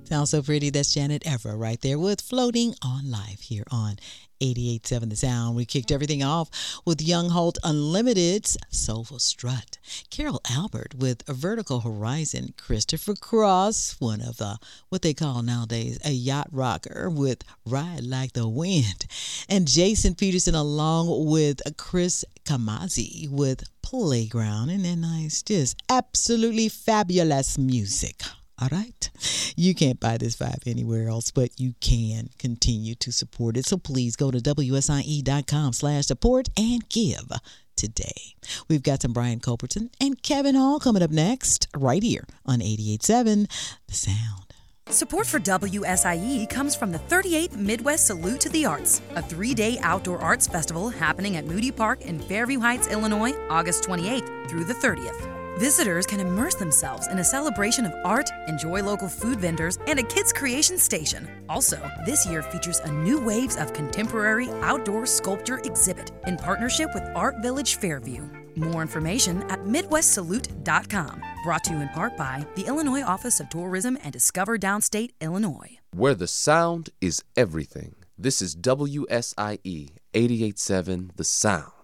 Sounds so pretty. That's Janet Evra right there with Floating on Life here on 88.7 The Sound. We kicked everything off with Young Holt Unlimited's Soulful Strut. Carol Albert with Vertical Horizon. Christopher Cross, one of what they call nowadays a yacht rocker, with Ride Like the Wind. And Jason Peterson along with Chris Kamazi with Playground. And then nice, just absolutely fabulous music. All right. You can't buy this vibe anywhere else, but you can continue to support it. So please go to WSIE.com/support and give today. We've got some Brian Culbertson and Kevin Hall coming up next right here on 88.7 The Sound. Support for WSIE comes from the 38th Midwest Salute to the Arts, a 3-day outdoor arts festival happening at Moody Park in Fairview Heights, Illinois, August 28th through the 30th. Visitors can immerse themselves in a celebration of art, enjoy local food vendors, and a kids' creation station. Also, this year features a new Waves of Contemporary Outdoor Sculpture exhibit in partnership with Art Village Fairview. More information at MidwestSalute.com. Brought to you in part by the Illinois Office of Tourism and Discover Downstate, Illinois. Where the sound is everything. This is WSIE 88.7 The Sound.